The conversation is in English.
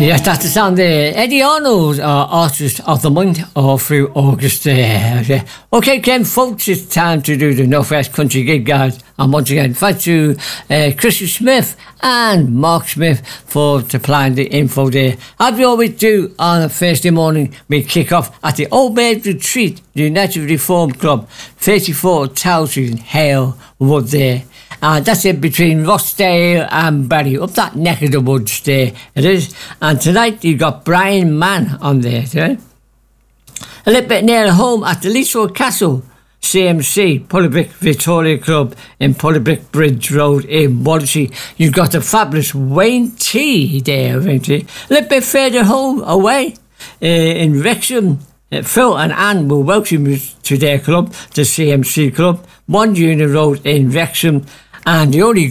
Yes, that's the sound there. Eddie Arnold, Artist of the Month, all through August there. Okay, Ken, folks, it's time to do the Northwest Country Gig Guide. And once again, thanks to Chrissy Smith and Mark Smith for supplying the info there. As we always do on a Thursday morning, we kick off at the Old Maids Retreat, the United Reform Club, 34 Towson, Hale Wood there. That's it, between Rochdale and Barry, up that neck of the woods there it is. And tonight you've got Brian Mann on there, right? A little bit near home at the Leesford Castle, CMC, Pullabrick Victoria Club in Pullabrick Bridge Road in Wallasey. You've got the fabulous Wayne T there, Wayne T. A little bit further home away in Wrexham. Phil and Anne will welcome you to their club, the CMC Club, 1 Union Road in Wrexham. And the only